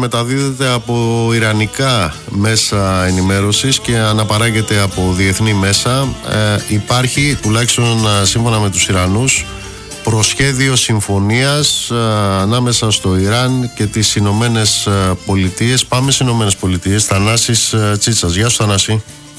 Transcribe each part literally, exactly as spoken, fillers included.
μεταδίδεται από ιρανικά μέσα ενημέρωσης και αναπαράγεται από διεθνή μέσα. Ε, υπάρχει, τουλάχιστον σύμφωνα με τους Ιρανούς, προσχέδιο συμφωνίας ε, ανάμεσα στο Ιράν και τις Ηνωμένες Πολιτείες. Πάμε στις Ηνωμένες Πολιτείες. Θανάσης ε, Τσίτσας. Γεια σου, Θανάση.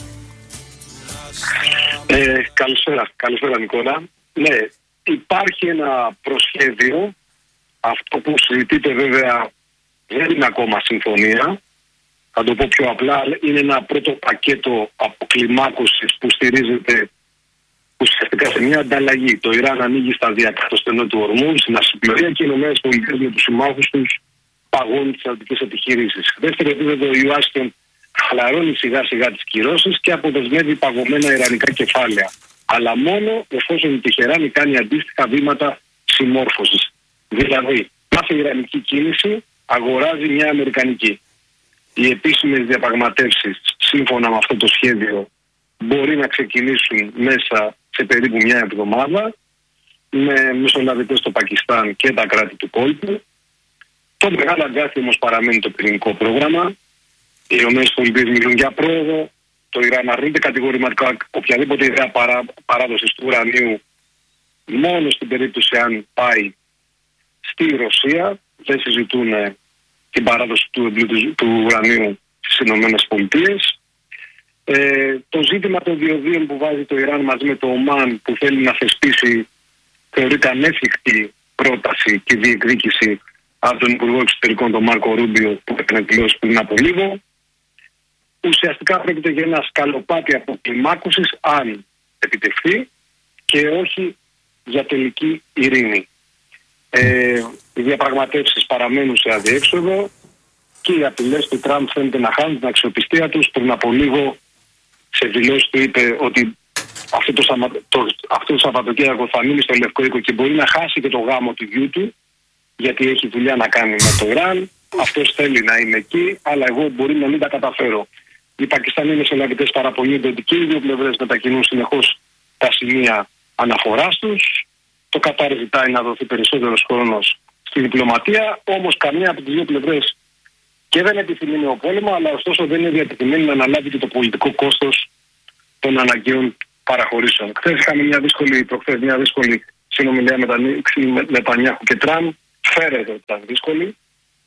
Ε, καλησπέρα, καλησπέρα Νικόλα. Ναι, υπάρχει ένα προσχέδιο. Αυτό που συζητείται βέβαια δεν είναι ακόμα συμφωνία. Θα το πω πιο απλά, είναι ένα πρώτο πακέτο αποκλιμάκωσης που στηρίζεται ουσιαστικά σε μια ανταλλαγή. Το Ιράν ανοίγει σταδιακά το στενό του Ορμούζ στην ναυσιπλοεία και οι Ηνωμένες Πολιτείες με τους συμμάχους τους παγώνουν τις στρατιωτικές επιχειρήσεις. Δεύτερο επίπεδο, η Ουάσιγκτον χαλαρώνει σιγά σιγά τις κυρώσεις και αποδεσμεύει παγωμένα ιρανικά κεφάλαια. Αλλά μόνο εφόσον η Τεχεράνη κάνει αντίστοιχα βήματα συμμόρφωσης. Δηλαδή, κάθε ιρανική κίνηση αγοράζει μια αμερικανική. Οι επίσημες διαπραγματεύσεις σύμφωνα με αυτό το σχέδιο μπορεί να ξεκινήσουν μέσα σε περίπου μια εβδομάδα με μεσολαβητές στο Πακιστάν και τα κράτη του κόλπου. Το μεγάλο αγκάθι όμως παραμένει το πυρηνικό πρόγραμμα. Οι ΗΠΑ μιλούν για πρόοδο. Το Ιράν αρνείται κατηγορηματικά οποιαδήποτε ιδέα παρά, παράδοσης του ουρανίου μόνο στην περίπτωση αν πάει στη Ρωσία. Δεν συζητούν την παράδοση του, του, του ουρανίου στις Ηνωμένες Πολιτείες. Ε, το ζήτημα των διοδίων που βάζει το Ιράν μαζί με το Ομάν που θέλει να θεσπίσει θεωρείται ανέφικτη πρόταση και διεκδίκηση από τον Υπουργό Εξωτερικών τον Μάρκο Ρούμπιο που έκανε δηλώσει πριν από λίγο. Ουσιαστικά πρόκειται για ένα σκαλοπάτι αποκλιμάκωσης αν επιτευχθεί και όχι για τελική ειρήνη. Ε, οι διαπραγματεύσεις παραμένουν σε αδιέξοδο και οι απειλές του Τραμπ φαίνεται να χάνουν την αξιοπιστία τους. Πριν από λίγο σε δηλώσεις του είπε ότι αυτό το, σαμα... το... αυτό το Σαββατοκύριακο θα μείνει στο Λευκό Οίκο και μπορεί να χάσει και το γάμο του γιού του γιατί έχει δουλειά να κάνει με το Ιράν. Αυτός θέλει να είναι εκεί, αλλά εγώ μπορεί να μην τα καταφέρω. Οι Πακιστανοί μεσολαβητές παραπονιούνται ότι και οι δύο πλευρές μετακινούν συνεχώς τα σημεία αναφοράς τους. Το Κατάρ ζητάει να δοθεί περισσότερος χρόνος στη διπλωματία, όμως καμία από τις δύο πλευρές και δεν επιθυμεί νέο πόλεμο, αλλά ωστόσο δεν είναι διατεθειμένη να αναλάβει και το πολιτικό κόστος των παραχωρήσεων. Χθες είχαμε μια δύσκολη, προχθές μια δύσκολη συνομιλία με Νετανιάχου και Τραμπ. Φέρεται ότι ήταν δύσκολη.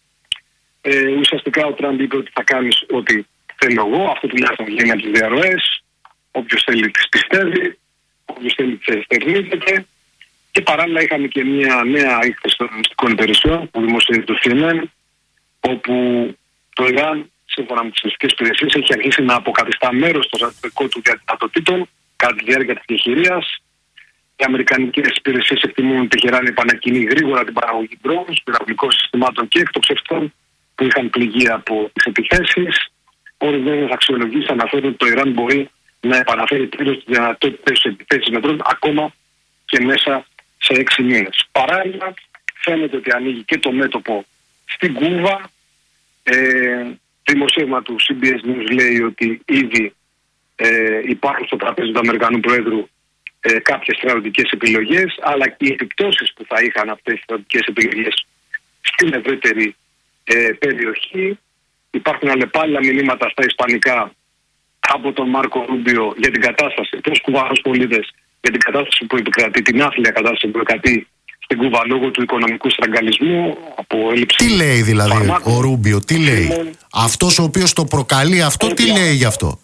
Ε, ουσιαστικά ο Τραμπ είπε ότι θα κάνει ό,τι θέλω εγώ. Αυτό τουλάχιστον βγαίνει από τις διαρροές. Όποιος θέλει τις πιστεύει, όποιος θέλει τις εστερνίζεται. Και παράλληλα είχαμε και μια νέα έκθεση των μυστικών υπηρεσιών που δημοσιεύει το σι εν εν, όπου το Ιράν, σύμφωνα με τις μυστικές υπηρεσίες, έχει αρχίσει να αποκαθιστά μέρος των στρατιωτικών του δυνατοτήτων κατά τη διάρκεια της διαχειρίας. Οι αμερικανικές υπηρεσίες εκτιμούν ότι η Τεχεράνη επανακινεί γρήγορα την παραγωγή drones, πυραυλικών συστημάτων και εκτοξευτών που είχαν πληγεί από τις επιθέσεις. Ορισμένες αξιολογήσεις αναφέρουν ότι το Ιράν μπορεί να επαναφέρει πλήρως τις δυνατότητες της επιθέσεις με drones ακόμα και μέσα σε έξι μήνες. Παράλληλα, φαίνεται ότι ανοίγει και το μέτωπο στην Κούβα. Ε, δημοσίευμα του σι μπι ες News λέει ότι ήδη ε, υπάρχουν στο τραπέζι του Αμερικανού Προέδρου ε, κάποιες στρατιωτικές επιλογές, αλλά και οι επιπτώσεις που θα είχαν αυτές οι στρατιωτικές επιλογές στην ευρύτερη ε, περιοχή. Υπάρχουν αλλεπάλληλα μηνύματα στα ισπανικά από τον Μάρκο Ρούμπιο για την κατάσταση προς Κουβανούς πολίτες, για την κατάσταση που επικρατεί, την άθλια κατάσταση που επικρατεί στην Κούβα λόγω του οικονομικού στραγγαλισμού, από έλλειψη. Τι λέει δηλαδή φαρμάκων, ο Ρούμπιο, τι λέει, φήμων, αυτός ο οποίος το προκαλεί αυτό, ότι τι λέει γι' αυτό?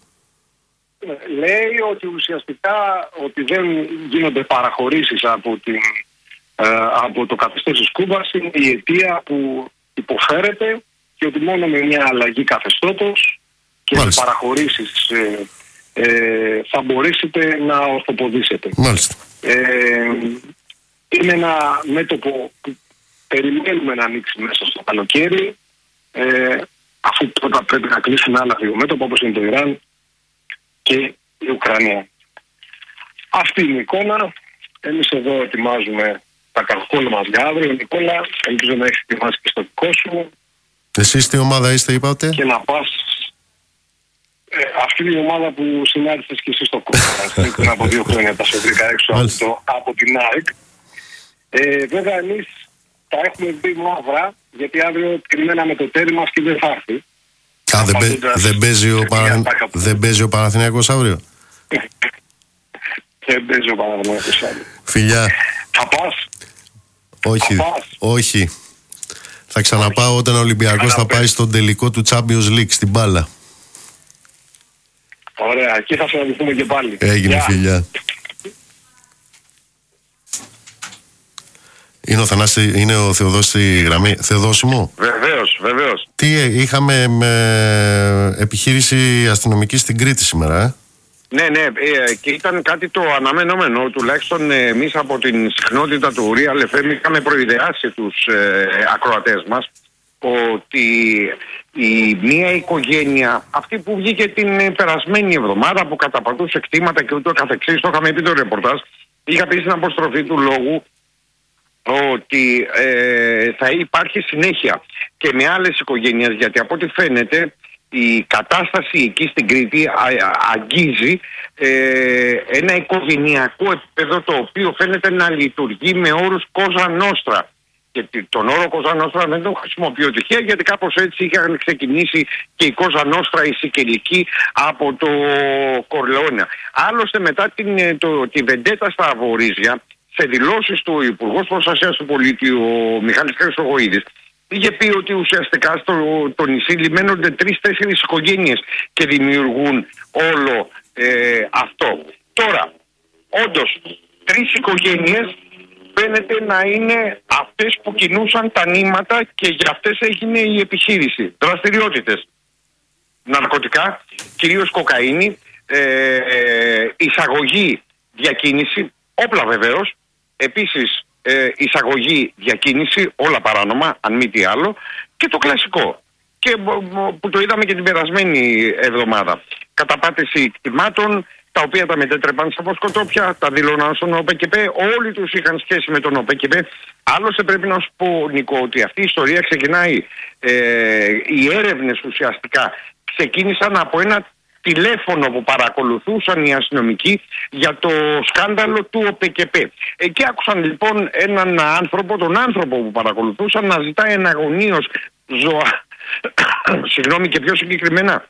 Λέει ότι ουσιαστικά ότι δεν γίνονται παραχωρήσεις από, την, ε, από το καθεστώς της Κούβας, είναι η αιτία που υποφέρεται και ότι μόνο με μια αλλαγή καθεστώτος και με παραχωρήσεις ε, ε, θα μπορέσετε να ορθοποδήσετε. Μάλιστα. Ε, είναι ένα μέτωπο που περιμένουμε να ανοίξει μέσα στο καλοκαίρι, ε, αφού πρώτα πρέπει να κλείσουν άλλα δύο μέτωπα όπως είναι το Ιράν και η Ουκρανία. Αυτή είναι η εικόνα. Εμείς εδώ ετοιμάζουμε τα καρκόλα μας για αύριο. Νικόλα, ελπίζω να έχεις ετοιμάσει και στο δικό σου. Εσείς τι ομάδα είστε, είπατε? Και να πας. Ε, αυτή είναι η ομάδα που συνάντησες και εσύ στο κόμμα. Πριν από δύο χρόνια τα σε βρήκα έξω από, το, από την ΑΕΚ. Ε, βέβαια εμείς τα έχουμε δει μαύρα, γιατί αύριο περιμέναμε το τέρι μας και δεν θα έρθει. Α, δεν, παι, δεν, παίζει ο Παρα... δεν παίζει ο Παναθηναϊκός αύριο. Δεν παίζει ο Παναθηναϊκός αύριο. Φιλιά. Θα πας. Όχι, θα πας. όχι. Θα ξαναπάω όχι. Όταν ο Ολυμπιακός θα πάει στον τελικό του Champions League στην μπάλα. Ωραία, εκεί θα συναντηθούμε και πάλι. Έγινε, φιλιά. Είναι ο, Θανάση, είναι ο Θεοδός στη γραμμή. Θεοδόση μου. Βεβαίως, βεβαίως. Τι είχαμε με επιχείρηση αστυνομική στην Κρήτη σήμερα, ε? Ναι, ναι, ε, και ήταν κάτι το αναμενόμενο. Τουλάχιστον ε, εμείς από την συχνότητα του Real εφ εμ είχαμε προειδεάσει τους ε, ακροατές μας ότι η μία οικογένεια, αυτή που βγήκε την περασμένη εβδομάδα, που καταπατούσε κτήματα και ούτω καθεξής, το είχαμε πει το ρεπορτάζ, είχα πει στην αποστροφή του λόγου ότι ε, θα υπάρχει συνέχεια και με άλλες οικογένειες, γιατί από ό,τι φαίνεται η κατάσταση εκεί στην Κρήτη α, α, αγγίζει ε, ένα οικογενειακό επίπεδο, το οποίο φαίνεται να λειτουργεί με όρους Κόζα Νόστρα. Και τον όρο Κόζα Νόστρα δεν τον χρησιμοποιώ τυχαία, γιατί κάπως έτσι είχαν ξεκινήσει και η Κόζα Νόστρα η Σικελική από το Κορλεόνια. Άλλωστε μετά την, το, τη βεντέτα στα Βορίζια, σε δηλώσεις του Υπουργός Προστασίας του Πολίτη, ο Μιχάλης Χρυσογοίδης, είχε πει ότι ουσιαστικά στο το νησί λιμένονται τρεις-τέσσερις οικογένειες και δημιουργούν όλο ε, αυτό. Τώρα, όντως, τρεις οικογένειες φαίνεται να είναι αυτές που κινούσαν τα νήματα και για αυτές έγινε η επιχείρηση. Δραστηριότητες. Ναρκωτικά, κυρίως κοκαίνη, ε, ε, εισαγωγή, διακίνηση, όπλα βεβαίως, επίσης ε, εισαγωγή, διακίνηση, όλα παράνομα, αν μη τι άλλο, και το κλασικό. Και που το είδαμε και την περασμένη εβδομάδα. Καταπάτηση κτημάτων, τα οποία τα μετέτρεπαν στα βοσκοτόπια, τα δηλώναν στον ΟΠΕΚΠ, όλοι τους είχαν σχέση με τον ΟΠΕΚΠ. Άλλωστε πρέπει να σου πω, Νικό, ότι αυτή η ιστορία ξεκινάει, ε, οι έρευνες ουσιαστικά ξεκίνησαν από ένα τηλέφωνο που παρακολουθούσαν οι αστυνομικοί για το σκάνδαλο του ΟΠΕΚΠ. Εκεί άκουσαν λοιπόν έναν άνθρωπο, τον άνθρωπο που παρακολουθούσαν, να ζητάει εναγωνίως ζωά. Συγγνώμη, και πιο συγκεκριμένα,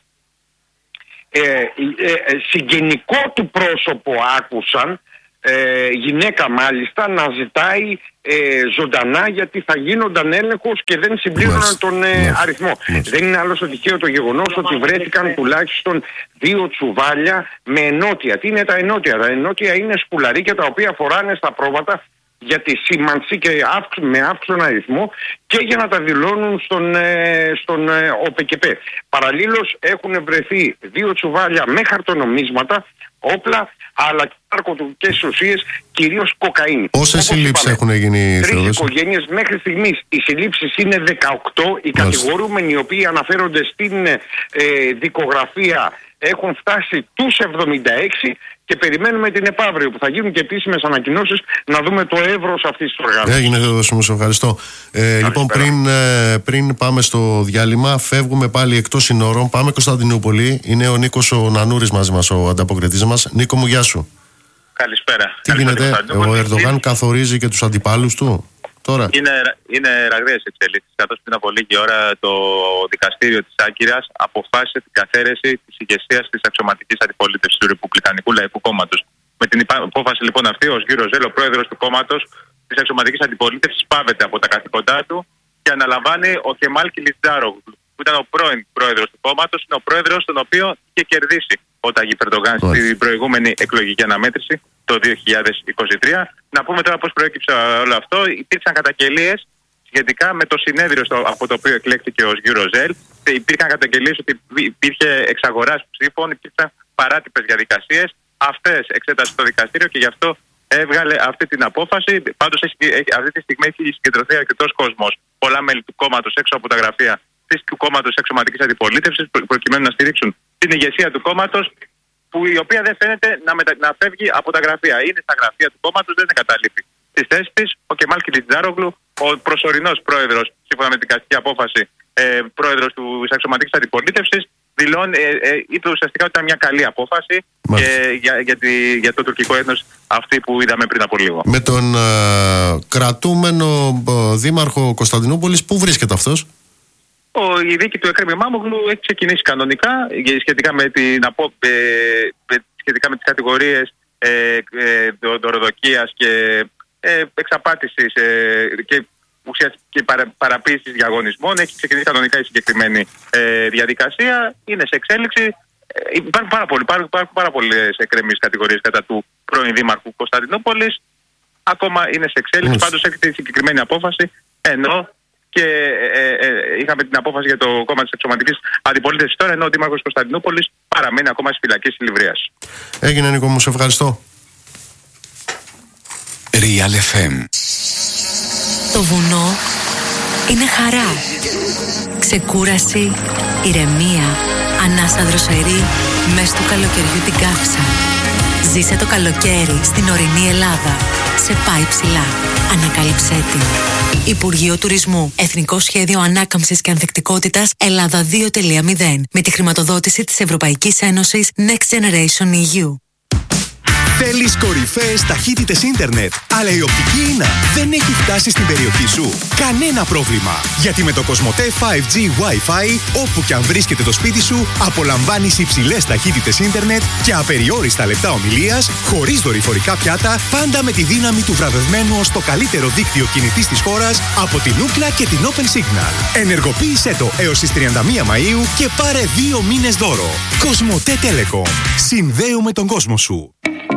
ε, ε, ε, συγγενικό του πρόσωπο άκουσαν, ε, γυναίκα μάλιστα, να ζητάει ε, ζωντανά, γιατί θα γίνονταν έλεγχος και δεν συμπλήρωναν τον ε, αριθμό. Δεν είναι άλλο στο τυχαίο το γεγονός ότι βρέθηκαν τουλάχιστον δύο τσουβάλια με ενότια. Τι είναι τα ενότια? Τα ενότια είναι σκουλαρίκια τα οποία φοράνε στα πρόβατα για τη σήμανση και αύξ, με αύξον αριθμό, και για να τα δηλώνουν στον, ε, στον ε, ΟΠΕΚΠ. Παραλλήλως έχουν βρεθεί δύο τσουβάλια με χαρτονομίσματα, όπλα, αλλά και ναρκωτικές ουσίες, κυρίως κοκαίνη. Πόσες συλλήψεις έχουν γίνει, Τρεις οικογένειες μέχρι στιγμής. Οι συλλήψεις είναι δεκαοκτώ. Οι κατηγορούμενοι, οι οποίοι αναφέρονται στην ε, δικογραφία, έχουν φτάσει τους εβδομήντα έξι και περιμένουμε την επαύριο που θα γίνουν και επίσημες ανακοινώσεις να δούμε το εύρος αυτής της οργάνωσης. Έγινε, Θεοδόση μου, σε ευχαριστώ. Ε, λοιπόν, πριν, ε, πριν πάμε στο διάλειμμα, φεύγουμε πάλι εκτός συνόρων. Πάμε Κωνσταντινούπολη. Είναι ο Νίκος ο Νανούρης μαζί μας, ο ανταποκριτής μας. Νίκο μου, γεια σου. Καλησπέρα. Τι γίνεται, ο Ερντογάν καθορίζει και τους αντιπάλους του τώρα? Είναι, είναι ραγδαίες εξελίξεις, καθώς πριν από λίγη ώρα το δικαστήριο της Άγκυρας αποφάσισε την καθαίρεση της ηγεσίας της αξιωματικής αντιπολίτευσης του Ρεπουμπλικανικού Λαϊκού Κόμματος. Με την απόφαση λοιπόν αυτή, ο Γιώργος Ζέλ, ο πρόεδρος του κόμματος της αξιωματικής αντιπολίτευσης, πάβεται από τα καθήκοντά του και αναλαμβάνει ο Κεμάλ Κιλιτζάρογλου, που ήταν ο πρώην πρόεδρος του κόμματος, είναι ο πρόεδρος τον οποίο είχε κερδίσει ο Ταγί Ερντογάν στην προηγούμενη εκλογική αναμέτρηση το δύο χιλιάδες είκοσι τρία. Να πούμε τώρα πώς προέκυψε όλο αυτό. Υπήρξαν καταγγελίες σχετικά με το συνέδριο στο, από το οποίο εκλέχθηκε ο Γιώργος Ζέλ. Υπήρχαν καταγγελίες ότι υπήρχε εξαγοράς ψήφων, υπήρξαν παράτυπες διαδικασίες. Αυτές εξέτασε το δικαστήριο και γι' αυτό έβγαλε αυτή την απόφαση. Πάντως αυτή τη στιγμή έχει συγκεντρωθεί αρκετός κόσμος, πολλά μέλη του κόμματος έξω από τα γραφεία του κόμματος εξωματικής αντιπολίτευσης, προκειμένου να στηρίξουν την ηγεσία του κόμματος, που η οποία δεν φαίνεται να, μετα... να φεύγει από τα γραφεία. Είναι στα γραφεία του κόμματος, δεν εγκαταλείπει τη θέση της. Ο Κεμάλ Κιλιτζάρογλου, ο προσωρινός πρόεδρος, σύμφωνα με την δικαστική απόφαση, ε, πρόεδρος της αξιωματικής αντιπολίτευσης, δηλώνει, ε, ε, είπε ουσιαστικά ότι ήταν μια καλή απόφαση ε, για, για, τη, για το τουρκικό έθνος αυτή που είδαμε πριν από λίγο. Με τον ε, κρατούμενο ε, δήμαρχο Κωνσταντινούπολης, πού βρίσκεται αυτός? Ο, η δίκη του Εκρέμ Ημάμογλου έχει ξεκινήσει κανονικά σχετικά με, την, απο, ε, σχετικά με τις κατηγορίες ε, ε, δωροδοκίας και ε, εξαπάτησης ε, και, και παρα, παραποίησης διαγωνισμών. Έχει ξεκινήσει κανονικά η συγκεκριμένη ε, διαδικασία. Είναι σε εξέλιξη. Ε, υπάρχουν πάρα, πολλοί, υπάρχουν, υπάρχουν πάρα πολλές εκκρεμείς κατηγορίες κατά του πρώην Δήμαρχου Κωνσταντινούπολης. Ακόμα είναι σε εξέλιξη. Πάντως έχει τη συγκεκριμένη απόφαση, ενώ και ε, ε, είχαμε την απόφαση για το κόμμα της εξωματικής αντιπολίτευσης τώρα, ενώ ο Δήμαρχος Κωνσταντινούπολης παραμένει ακόμα στη φυλακή Λιβρίας. Έγινε, Νίκο μου, σε ευχαριστώ. Real εφ εμ. Το βουνό είναι χαρά, ξεκούραση, ηρεμία, ανάσα δροσερή μες του καλοκαιριού την καύσα. Ζήσε το καλοκαίρι στην ορεινή Ελλάδα. Σε πάει ψηλά. Ανακάλυψέ την. Υπουργείο Τουρισμού. Εθνικό Σχέδιο Ανάκαμψης και Ανθεκτικότητας Ελλάδα δύο τελεία μηδέν. Με τη χρηματοδότηση της Ευρωπαϊκής Ένωσης Next Generation ι γιου. Θέλεις κορυφαίες ταχύτητες ίντερνετ, αλλά η οπτική ίνα δεν έχει φτάσει στην περιοχή σου? Κανένα πρόβλημα, γιατί με το Κοσμοτέ φάιβ τζι Wi-Fi, όπου και αν βρίσκεται το σπίτι σου, απολαμβάνεις υψηλές ταχύτητες ίντερνετ και απεριόριστα λεπτά ομιλίας, χωρίς δορυφορικά πιάτα, πάντα με τη δύναμη του βραβευμένου ως το καλύτερο δίκτυο κινητής της χώρας από την Ookla και την Open Signal. Ενεργοποίησέ το έως τις τριάντα μία Μαΐου και πάρε δύο μήνες δώρο. Κοσμοτέ Telecom. Συνδέουμε τον κόσμο σου.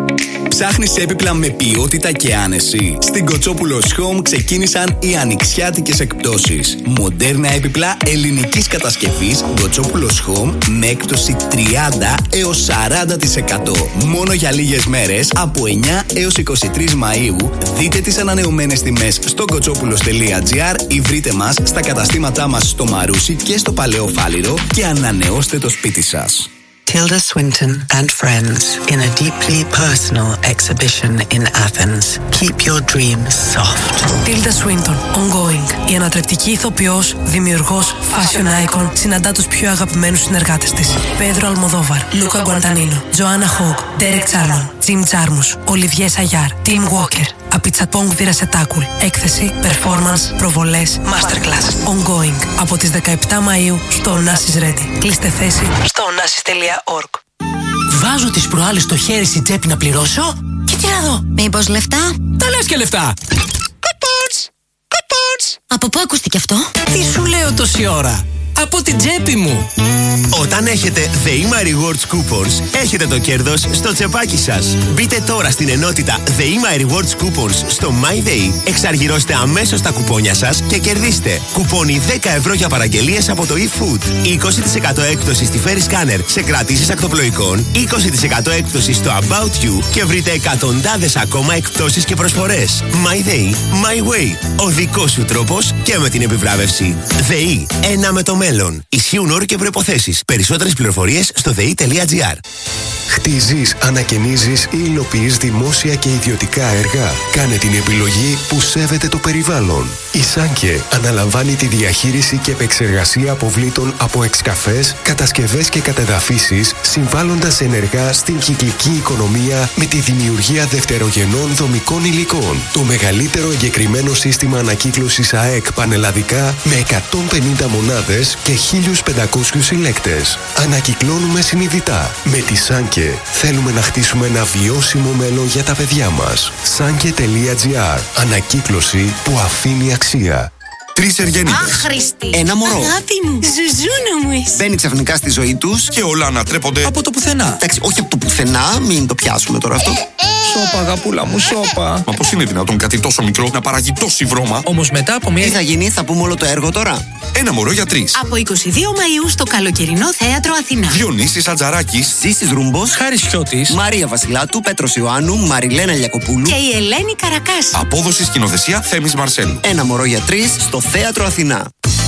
Ψάχνεις έπιπλα με ποιότητα και άνεση? Στην Κοτσόπουλος Home ξεκίνησαν οι ανοιξιάτικες εκπτώσεις. Μοντέρνα έπιπλα ελληνικής κατασκευής Κοτσόπουλος Home με έκπτωση τριάντα έως σαράντα τοις εκατό. Μόνο για λίγες μέρες από εννιά έως είκοσι τρεις Μαΐου. Δείτε τις ανανεωμένες τιμές στο κοτσόπουλος τελεία τζι άρ ή βρείτε μας στα καταστήματά μας στο Μαρούσι και στο Παλαιό Φάληρο και ανανεώστε το σπίτι σας. Tilda Swinton and friends in a deeply personal exhibition in Athens. Keep your dreams soft. Tilda Swinton, ongoing. Η ανατρεπτική ηθοποιός, δημιουργός, fashion icon, συναντά τους πιο αγαπημένους συνεργάτες της. Πέδρο Αλμοδόβαρ, Λούκα Γκουαντανίνο, Τζοάννα Χόγκ, Ντέρεκ Τσάρλον, Τζιμ Τζάρμους, Ολιβιέ Σαγιάρ, Τιμ Walker. Απιτσαπόγκ Βιρασετάκουλ. Έκθεση, performance, προβολές, masterclass. Ongoing. Από τις δεκαεπτά Μαΐου στο Onassis Ready. Κλείστε θέση στο onassis τελεία org. Βάζω τις προάλλες στο χέρι στην τσέπη να πληρώσω και τι να δω. Μήπως λεφτά? Τα λες και λεφτά. Coupons! Coupons! Από πού ακούστηκε αυτό? Τι σου λέω τόση ώρα? Από την τσέπη μου. Όταν έχετε ΔΕΗΜΑ Rewards Coupons, έχετε το κέρδος στο τσεπάκι σας. Μπείτε τώρα στην ενότητα ΔΕΗΜΑ Rewards Coupons στο MyDay, εξαργυρώστε αμέσως τα κουπόνια σας και κερδίστε κουπόνι δέκα ευρώ για παραγγελίες από το eFood, είκοσι τοις εκατό έκπτωση στη Ferry Scanner σε κρατήσεις ακτοπλοϊκών, είκοσι τοις εκατό έκπτωση στο About You και βρείτε εκατοντάδες ακόμα εκπτώσεις και προσφορές. MyDay, My Way. Ο δικός σου τρόπος και με την επιβράβευση. ΔΕΗ, ένα με το μέλλον. Ισχύουν όροι και προϋποθέσεις. Περισσότερες πληροφορίες στο δε ι τελεία τζι άρ. Χτίζεις, ανακαινίζεις ή υλοποιείς δημόσια και ιδιωτικά έργα? Κάνε την επιλογή που σέβεται το περιβάλλον. Η Σάνκε αναλαμβάνει τη διαχείριση και επεξεργασία αποβλήτων από εξκαφές, κατασκευές και κατεδαφίσεις, συμβάλλοντας ενεργά στην κυκλική οικονομία με τη δημιουργία δευτερογενών δομικών υλικών. Το μεγαλύτερο εγκεκριμένο σύστημα ανακύκλωσης ΑΕΚ πανελλαδικά με εκατόν πενήντα μονάδες και χίλιους πεντακόσιους συλλέκτες. Ανακυκλώνουμε συνειδητά. Με τη Σάνκε θέλουμε να χτίσουμε ένα βιώσιμο μέλλον για τα παιδιά μας. Σάνκε τελεία τζι άρ. Ανακύκλωση που αφήνει αξία. Τρεις εργένιδες. Άχρηστη. Ένα μωρό. Αγάπη μου, ζουζούνα μου είσαι. Μπαίνει ξαφνικά στη ζωή τους Και όλα ανατρέπονται Από το πουθενά. Εντάξει, όχι από το πουθενά, μην το πιάσουμε τώρα αυτό. Σώπα, αγαπούλα μου, σώπα. Μα πώς είναι δυνατόν κάτι τόσο μικρό να παράγει τόση βρώμα? Όμως μετά από Τι μια. θα γίνει, θα πούμε όλο το έργο τώρα? Ένα μωρό για τρεις. Από είκοσι δύο Μαΐου στο καλοκαιρινό θέατρο Αθηνά. Διονύσης Ατζαράκης. Ζήσης Ρούμπος, Χάρης Χιώτης. Μαρία Βασιλάτου, Πέτρος Ιωάννου, Μαριλένα Λιακοπούλου. Και η Ελένη Καρακάση. Απόδοση σκηνοθεσία Θέμης Μαρσέλου. Ένα μωρό για τρεις στο θέατρο Αθηνά.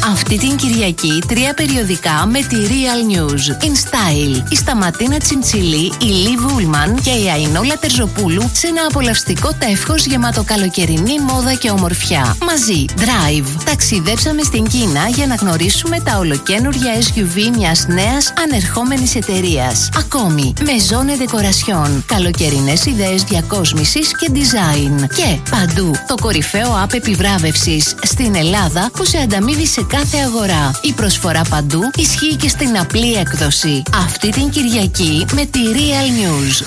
Αυτή την Κυριακή τρία περιοδικά με τη Real News. In Style, η Σταματίνα Τσιντσιλή, η Λί Βούλμαν και η Αϊνόλα Τερζοπούλου σε ένα απολαυστικό τεύχος γεμάτο καλοκαιρινή μόδα και ομορφιά. Μαζί, Drive. Ταξιδέψαμε στην Κίνα για να γνωρίσουμε τα ολοκαίνουργια ες γιου βι μιας νέας ανερχόμενης εταιρείας. Ακόμη, Maison Decoration. Καλοκαιρινές ιδέες διακόσμησης και design. Και παντού, το κορυφαίο app επιβράβευσης στην Ελλάδα που σε ανταμείβει σε κάθε αγορά. Η προσφορά παντού ισχύει και στην απλή έκδοση. Αυτή την Κυριακή με τη Real News.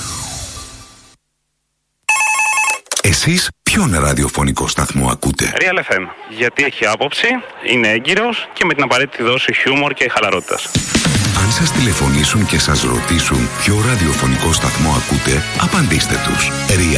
Εσείς ποιον ραδιοφωνικό σταθμό ακούτε? Real εφ εμ. Γιατί έχει άποψη, είναι έγκυρος και με την απαραίτητη δόση χιούμορ και χαλαρότητας. Αν σας τηλεφωνήσουν και σας ρωτήσουν ποιο ραδιοφωνικό σταθμό ακούτε, απαντήστε τους. Real